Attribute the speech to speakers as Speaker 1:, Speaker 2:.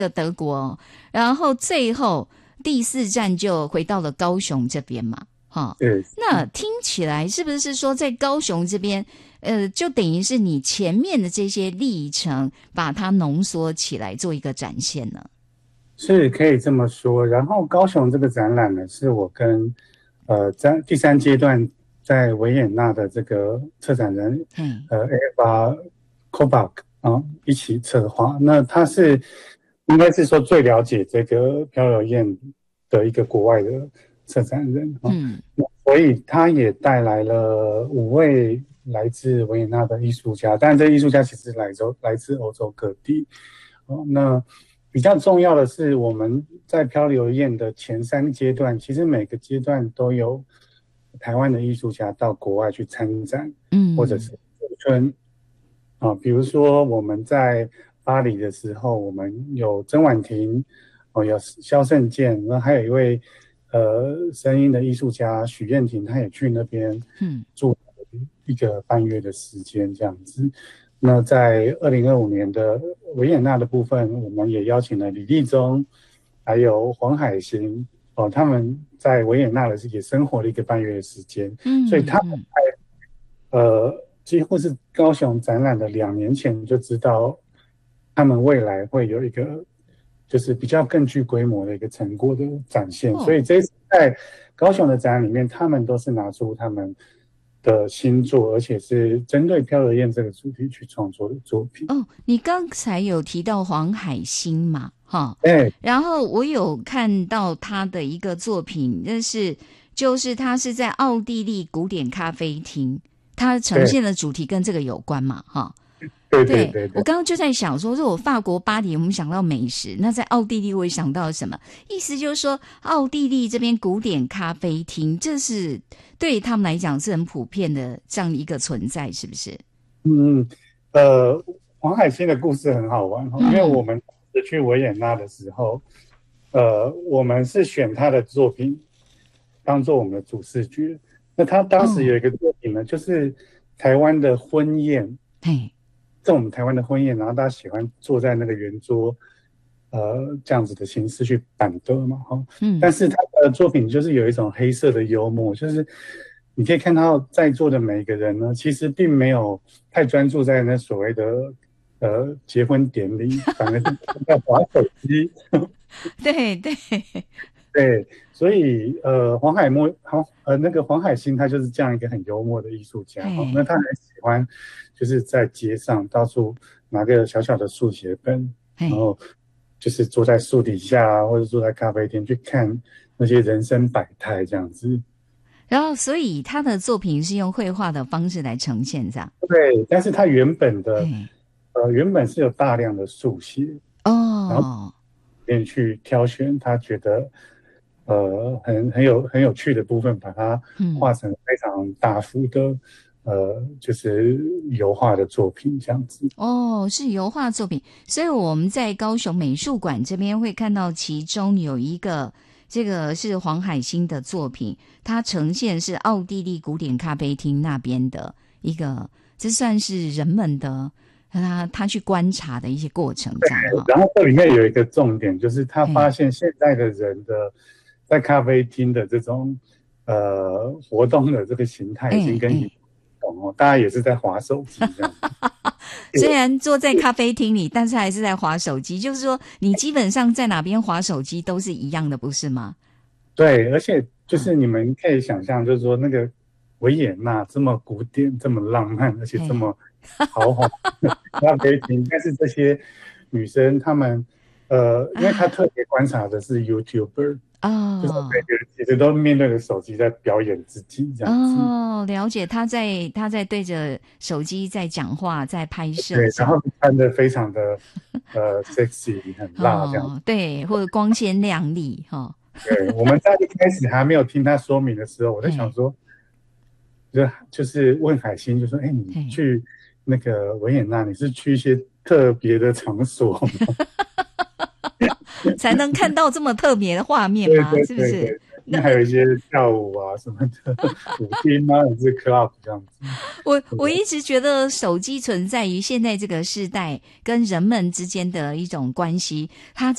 Speaker 1: 德国，然后最后第4站就回到了高雄这边嘛，哈。那听起来是不是说在高雄这边，就等于是你前面的这些历程，把它浓缩起来做一个展现呢？
Speaker 2: 是可以这么说。然后高雄这个展览呢，是我跟在第3阶段在维也纳的这个策展人Eva Kobak 一起策划。那他是应该是说最了解这个漂流燕的一个国外的策展人所以他也带来了5位来自维也纳的艺术家，但这艺术家其实来自欧洲各地。那比较重要的是，我们在漂流燕的前3阶段，其实每个阶段都有台湾的艺术家到国外去参展，或者是驻村比如说我们在巴黎的时候，我们有曾婉婷，有萧胜健，然后还有一位声音的艺术家许燕婷，他也去那边住1个半月的时间这样子。那在2025年的维也纳的部分，我们也邀请了李立忠还有黄海星他们在维也纳的也生活了1个半月的时间，所以他们在几乎是高雄展览的2年前就知道他们未来会有一个就是比较更具规模的一个成果的展现，所以这一次在高雄的展览里面，他们都是拿出他们的新作，而且是针对漂流燕这个主题去创作的作品。
Speaker 1: 你刚才有提到黄海星嘛，然后我有看到他的一个作品，就是他是在奥地利古典咖啡厅，他呈现的主题跟这个有关嘛，
Speaker 2: 对，
Speaker 1: 我刚刚就在想说，如果法国巴黎我们想到美食，那在奥地利我会想到什么？意思就是说，奥地利这边古典咖啡厅，这是对他们来讲是很普遍的这样一个存在，是不是？
Speaker 2: 黄海星的故事很好玩，因为我们去维也纳的时候，我们是选他的作品当做我们的主视觉。那他当时有一个作品呢，就是台湾的婚宴，这种台湾的婚宴，然后大家喜欢坐在那个圆桌，这样子的形式去板凳嘛，但是他的作品就是有一种黑色的幽默，就是你可以看到在座的每一个人呢，其实并没有太专注在那所谓的结婚典礼，反而是在滑手机。对，所以那个黄海星他就是这样一个很幽默的艺术家，那他很喜欢就是在街上到处拿个小小的速写本，然后就是坐在树底下或者坐在咖啡店去看那些人生百态这样子。
Speaker 1: 然后所以他的作品是用绘画的方式来呈现这样。
Speaker 2: 对，但是他原本是有大量的速写然后便去挑选他觉得很有趣的部分，把它画成非常大幅的就是油画的作品这样子。
Speaker 1: 是油画作品，所以我们在高雄美术馆这边会看到其中有一个，这个是黄海星的作品，它呈现是奥地利古典咖啡厅那边的一个，这算是人们的他去观察的一些过程这样。
Speaker 2: 然后这里面有一个重点，就是他发现现在的人的在咖啡厅的这种活动的这个形态已经跟以前不同大家也是在滑手机这样。
Speaker 1: 虽然坐在咖啡厅里，但是还是在滑手机，就是说你基本上在哪边滑手机都是一样的，不是吗？
Speaker 2: 对，而且就是你们可以想象，就是说那个维也纳这么古典、这么浪漫，而且这么豪华咖啡厅，但是这些女生她们因为她特别观察的是 YouTuber，就是每个人其实都面对着手机在表演自己这样子。
Speaker 1: 了解，他在对着手机在讲话，在拍摄。
Speaker 2: 对，然后穿得非常的sexy， 很辣这样。
Speaker 1: 对，或者光鲜亮丽
Speaker 2: 对，我们在一开始还没有听他说明的时候，我在想说，就是问海星，就说：“你去那个维也纳，你是去一些特别的场所吗？
Speaker 1: 才能看到这么特别的画面吗？是不是？
Speaker 2: 那还有一些跳舞啊什么的，舞厅啊，还是 club 这样子。
Speaker 1: 我一直觉得手机存在于现在这个世代跟人们之间的一种关系，它